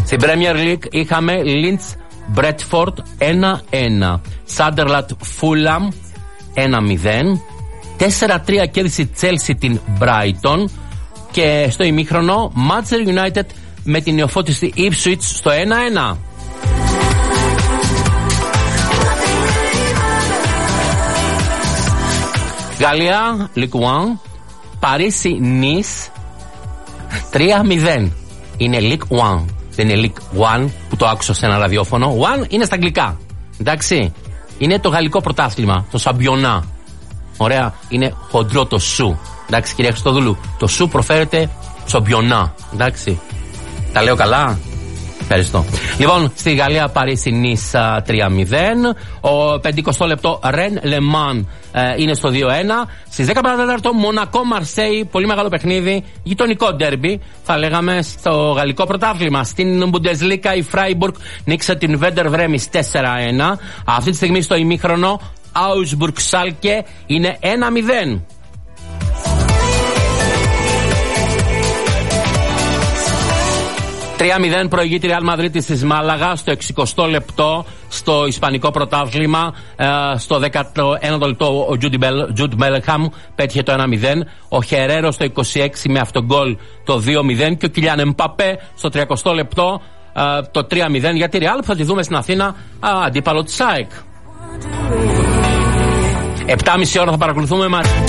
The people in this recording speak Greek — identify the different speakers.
Speaker 1: Στην Premier League είχαμε Leeds Bradford 1-1. Sunderland Fulham 1-0. 4-3 κέρδισε η Chelsea την Brighton. Και στο ημίχρονο Manchester United με την νεοφώτιστη Ipswich στο 1-1. Γαλλία, Ligue 1, Παρίσι Nice 3-0. Είναι Ligue 1, δεν είναι Ligue 1 που το άκουσα σε ένα ραδιόφωνο. 1 είναι στα αγγλικά, εντάξει. Είναι το γαλλικό πρωτάθλημα, το Σαμπιονά. Ωραία, είναι χοντρό το σου. Εντάξει κυρία Χριστοδούλου, το σου προφέρεται Σαμπιονά, εντάξει. Τα λέω καλά? Ευχαριστώ. Λοιπόν, στη Γαλλία Παρίσι Νις 3-0. Ο 50 λεπτό Ρεν Λεμάν είναι στο 2-1. Στις 10 παρατέταρτο Μονακό Μαρσέη, πολύ μεγάλο παιχνίδι, γειτονικό ντέρμπι, θα λέγαμε, στο γαλλικό πρωτάθλημα. Στην Bundesliga η Φράιμπουργκ νίκησε την Βέντερ Βρέμις 4-1. Αυτή τη στιγμή στο ημίχρονο Augsburg Σάλκε είναι 1-0. 3-0 προηγείται η Real Madrid της Μάλαγα στο 60 λεπτό στο Ισπανικό πρωτάθλημα. Στο 11ο λεπτό ο Jude Bellingham πέτυχε το 1-0. Ο Χερέρο στο 26 με αυτογκόλ το 2-0. Και ο Κιλιάν Εμπαπέ στο 30 λεπτό το 3-0 για τη Real που θα τη δούμε στην Αθήνα αντίπαλο της ΑΕΚ. 7,5 ώρα θα παρακολουθούμε μαζί.